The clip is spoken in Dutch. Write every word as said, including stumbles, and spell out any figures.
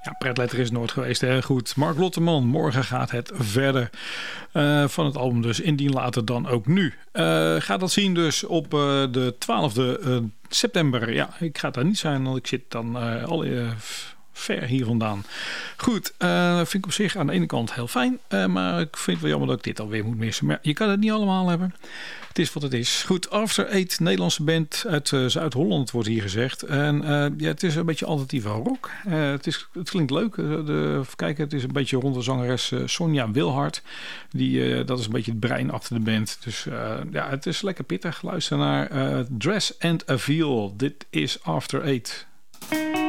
Ja, pretletter is nooit geweest. Hè? Goed, Mark Lotteman, morgen gaat het verder. Uh, van het album dus, indien later dan ook nu. Uh, gaat dat zien dus op uh, de twaalfde uh, september. Ja, ik ga daar niet zijn, want ik zit dan uh, al uh, ver hier vandaan. Goed, uh, vind ik op zich aan de ene kant heel fijn. Uh, maar ik vind het wel jammer dat ik dit alweer moet missen. Maar je kan het niet allemaal hebben. Het is wat het is. Goed, After Eight, Nederlandse band uit uh, Zuid-Holland wordt hier gezegd. En uh, ja, het is een beetje alternatieve rock. Uh, het, is, het klinkt leuk. Uh, de, kijken, het is een beetje rond de zangeres uh, Sonja Wilhart. Die, uh, dat is een beetje het brein achter de band. Dus uh, ja, het is lekker pittig. Luister naar uh, Dress and a Feel. Dit is After Eight.